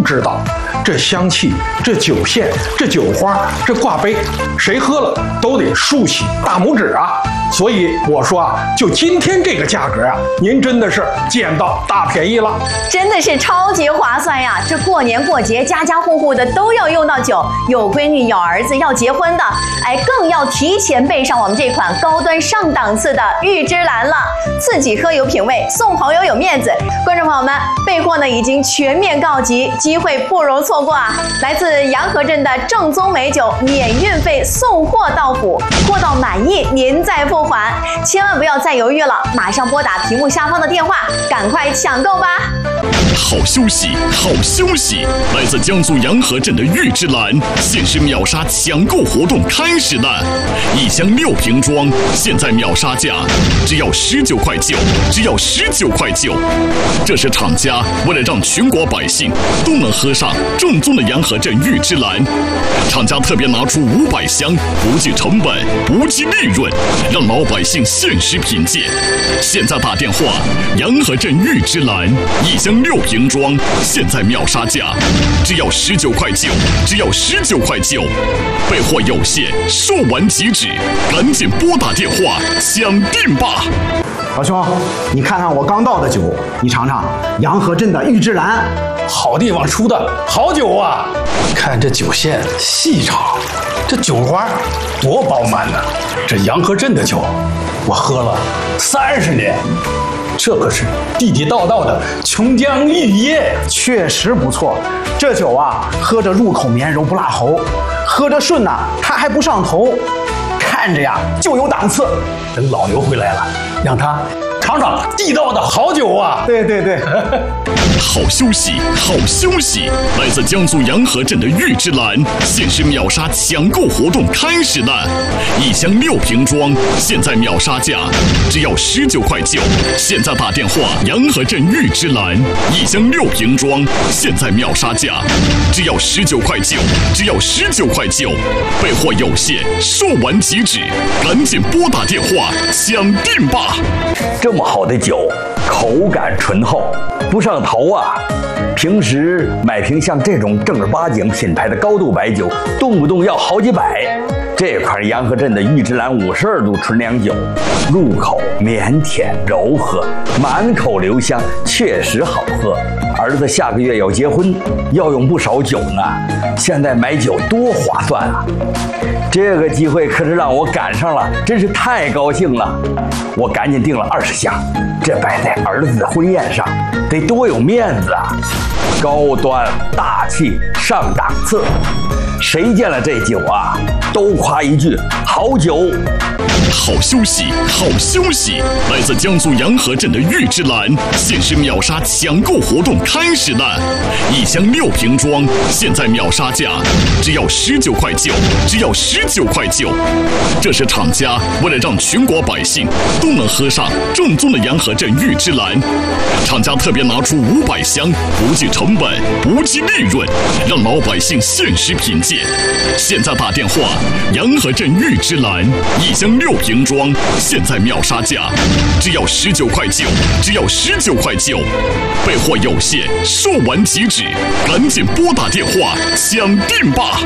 知道，这香气、这酒线、这酒花、这挂杯，谁喝了都得竖起大拇指啊！所以我说啊，就今天这个价格啊，您真的是捡到大便宜了， 真的是超级划算呀！这过年过节，家家户户的都要用到酒，有闺女、有儿子要结婚的，更要提前备上我们这款高端上档次的玉芝兰了。自己喝有品味，送朋友有面子。观众朋友们，备货呢已经全面告急，机会不容错过啊！来自洋河镇的正宗美酒，免运费送货到府，货到满意您再付款，千万不要再犹豫了，马上拨打屏幕下方的电话，赶快抢购吧！ 好消息，好消息！来自江苏洋河镇的玉芝兰限时秒杀抢购活动开始了，1箱6瓶装，现在秒杀价只要19块9，只要19块9。这是厂家为了让全国百姓都能喝上正宗的洋河镇玉芝兰，厂家特别拿出500箱，不计成本，不计利润，让老百姓限时品鉴。现在打电话，洋河镇玉芝兰1箱6瓶装，现在秒杀价只要19块9，只要19块9。备货有限，售完即止，赶紧拨打电话抢订吧！ 老兄，你看看我刚倒的酒，你尝尝洋河镇的玉芝兰， 好地方出的好酒啊！看这酒线细长，这酒花多饱满呢！这洋河镇的酒，我喝了30年。这可是地地道道的琼浆玉液， 确实不错。这酒啊，喝着入口绵柔不辣喉，喝着顺呐，它还不上头，看着呀就有档次。 等老牛回来了，让他尝尝地道的好酒啊！ 对对对。 好消息，好消息！来自江苏洋河镇的玉芝兰限时秒杀抢购活动开始了，1箱6瓶装，现在秒杀价只要19块9。现在打电话，洋河镇玉芝兰1箱6瓶装，现在秒杀价只要19块9，只要19块9。备货有限，售完即止，赶紧拨打电话抢订吧！ 这么好的酒，口感醇厚，不上头啊！平时买瓶像这种正儿八经品牌的高度白酒，动不动要好几百。这款洋河镇的玉芝兰52度纯粮酒，入口绵甜柔和，满口留香，确实好喝。儿子下个月要结婚，要用不少酒呢，现在买酒多划算啊！这个机会可是让我赶上了，真是太高兴了。我赶紧订了20箱，这摆在儿子的婚宴上，得多有面子啊！高端大气上档次，谁见了这酒啊，都夸一句好酒。 好消息，好消息！来自江苏洋河镇的玉芝兰限时秒杀抢购活动开始了，1箱6瓶装，现在秒杀价只要19块9，只要19块9。这是厂家为了让全国百姓都能喝上正宗的洋河镇玉芝兰，厂家特别拿出500箱，不计成本，不计利润，让老百姓限时品鉴。现在打电话，洋河镇玉芝兰1箱6瓶装，现在秒杀价只要19块9，只要19块9。备货有限，售完即止，赶紧拨打电话抢订吧！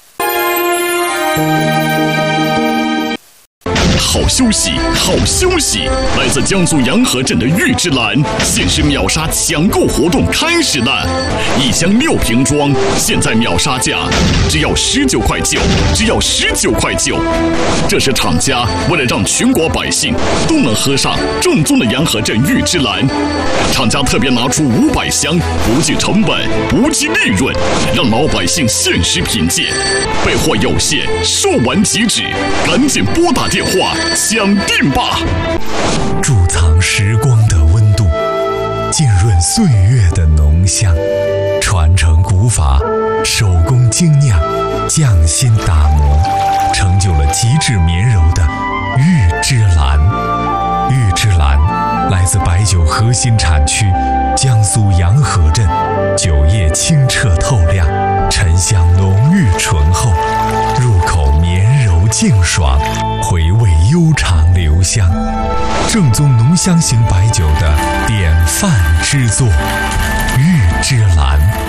好消息，好消息！来自江苏洋河镇的玉芝兰限时秒杀抢购活动开始了，1箱6瓶装，现在秒杀价只要19块9，只要19块9。这是厂家为了让全国百姓都能喝上正宗的洋河镇玉芝兰，厂家特别拿出500箱，不计成本，不计利润，让老百姓限时品鉴。备货有限，售完即止，赶紧拨打电话抢订吧！ 贮藏时光的温度，浸润岁月的浓香，传承古法，手工精酿，匠心打磨，成就了极致绵柔的玉芝兰。玉芝兰来自白酒核心产区江苏洋河镇，酒液清澈透亮，沉香浓郁醇厚，入口绵柔净爽，回味悠长留香，正宗浓香型白酒的典范之作，玉芝兰。